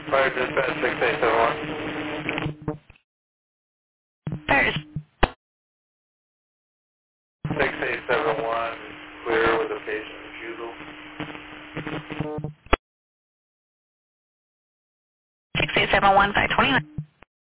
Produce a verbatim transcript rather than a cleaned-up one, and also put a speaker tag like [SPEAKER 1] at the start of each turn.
[SPEAKER 1] Fire dispatch six eight seven one.
[SPEAKER 2] Fires.
[SPEAKER 1] six eight seven one, clear with a patient refusal.
[SPEAKER 2] six eight seven one five twenty-nine.